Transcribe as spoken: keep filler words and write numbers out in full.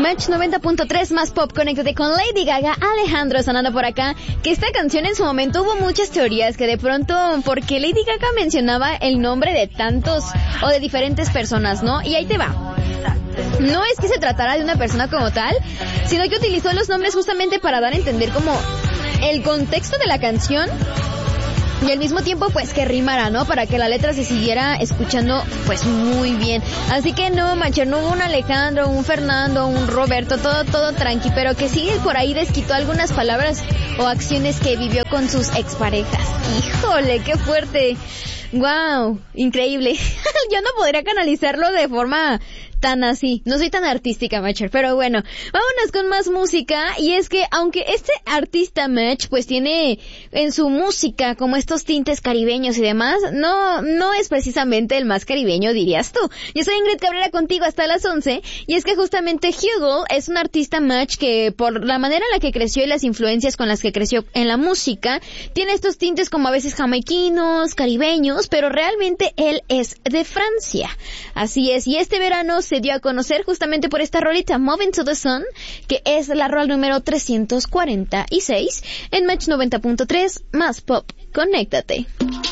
Match noventa punto tres más pop, conéctate con Lady Gaga. Alejandro sonando por acá, que esta canción en su momento hubo muchas teorías, que de pronto, porque Lady Gaga mencionaba el nombre de tantos o de diferentes personas, ¿no? Y ahí te va. No es que se tratara de una persona como tal, sino que utilizó los nombres justamente para dar a entender como el contexto de la canción y al mismo tiempo pues que rimara, ¿no? Para que la letra se siguiera escuchando pues muy bien. Así que no, Macher, no hubo un Alejandro, un Fernando, un Roberto, todo, todo tranqui, pero que sí por ahí desquitó algunas palabras o acciones que vivió con sus exparejas. ¡Híjole, qué fuerte! ¡Wow! Increíble. Yo no podría canalizarlo de forma tan así. No soy tan artística, Matcher, pero bueno, vámonos con más música. Y es que aunque este artista Match pues tiene en su música como estos tintes caribeños y demás, no no es precisamente el más caribeño, dirías tú. Yo soy Ingrid Cabrera contigo hasta las once, y es que justamente Hugo es un artista Match que por la manera en la que creció y las influencias con las que creció en la música, tiene estos tintes como a veces jamaiquinos, caribeños, pero realmente él es de Francia. Así es, y este verano se dio a conocer justamente por esta rolita Moving to the Sun, que es la rol número trescientos cuarenta y seis en Match noventa punto tres más pop. Conéctate.